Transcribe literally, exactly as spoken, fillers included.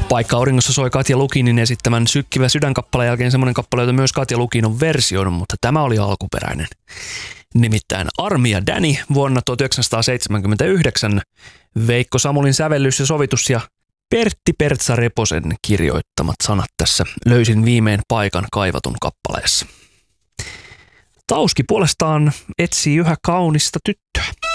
Paikka auringossa soi Katja Lukinin esittämän Sykkivä sydänkappaleen jälkeen semmoinen kappale, jota myös Katja Lukin on versioinut, mutta tämä oli alkuperäinen. Nimittäin Armi ja Danny vuonna tuhatyhdeksänsataaseitsemänkymmentäyhdeksän, Veikko Samulin sävellys ja sovitus ja Pertti Pertsa Reposen kirjoittamat sanat tässä löysin viimein paikan kaivatun kappaleessa. Tauski puolestaan etsii yhä kaunista tyttöä.